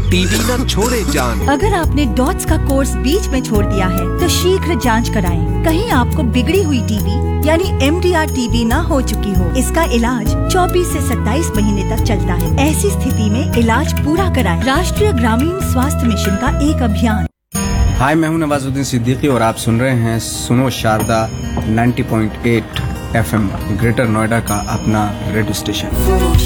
TV न छोड़े जान। अगर आपने डॉट्स का कोर्स बीच में छोड़ दिया है तो शीघ्र जांच कराएं। कहीं आपको बिगड़ी हुई टीबी यानी MDR टीबी न हो चुकी हो। इसका इलाज 24 से 27 महीने तक चलता है। ऐसी स्थिति में इलाज पूरा कराएं। राष्ट्रीय ग्रामीण स्वास्थ्य मिशन का एक अभियान। हाय, मैं हूं नवाजुद्दीन सिद्दीकी और आप सुन रहे हैं सुनो शारदा 90.8 FM ग्रेटर नोएडा का अपना रेडियो स्टेशन।